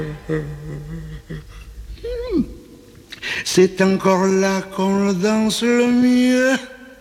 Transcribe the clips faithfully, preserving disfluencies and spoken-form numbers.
C'est encore là qu'on le danse le mieux.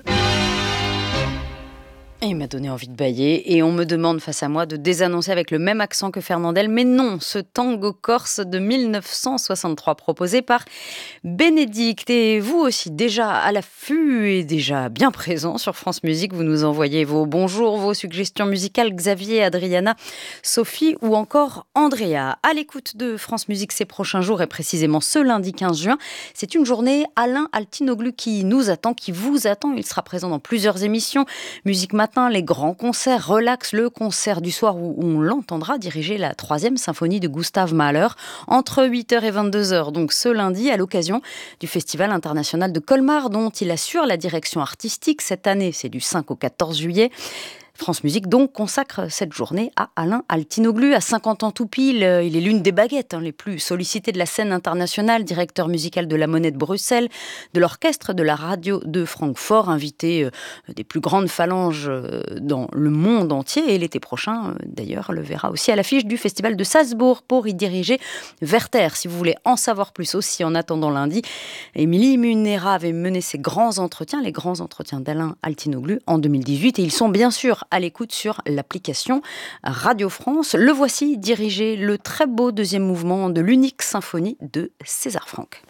Et il m'a donné envie de bâiller et on me demande face à moi de désannoncer avec le même accent que Fernandel. Mais non, ce tango corse de mille neuf cent soixante-trois proposé par Bénédicte. Et vous aussi, déjà à l'affût et déjà bien présent sur France Musique, vous nous envoyez vos bonjours, vos suggestions musicales, Xavier, Adriana, Sophie ou encore Andrea. À l'écoute de France Musique ces prochains jours et précisément ce lundi quinze juin, c'est une journée Alain Altinoglu qui nous attend, qui vous attend. Il sera présent dans plusieurs émissions. Musique Matin, les grands concerts, Relax, le concert du soir où on l'entendra diriger la troisième symphonie de Gustav Mahler entre huit heures et vingt-deux heures, donc ce lundi à l'occasion du Festival international de Colmar dont il assure la direction artistique. Cette année, c'est du cinq au quatorze juillet. France Musique donc consacre cette journée à Alain Altinoglu. À cinquante ans tout pile, il est l'une des baguettes hein, les plus sollicitées de la scène internationale, directeur musical de la Monnaie de Bruxelles, de l'orchestre de la radio de Francfort, invité euh, des plus grandes phalanges euh, dans le monde entier. Et l'été prochain, euh, d'ailleurs, le verra aussi à l'affiche du Festival de Salzbourg pour y diriger Werther. Si vous voulez en savoir plus aussi en attendant lundi, Émilie Munera avait mené ses grands entretiens, les grands entretiens d'Alain Altinoglu en deux mille dix-huit. Et ils sont bien sûr à l'écoute sur l'application Radio France. Le voici diriger le très beau deuxième mouvement de l'unique symphonie de César Franck.